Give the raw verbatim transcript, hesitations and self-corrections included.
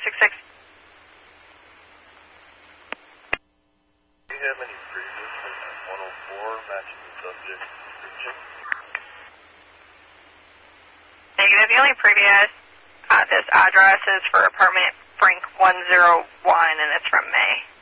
six six. Do you have any previous from one oh four matching the subject description? Negative. The only previous uh, this address is for apartment Frank one oh one, and it's from May.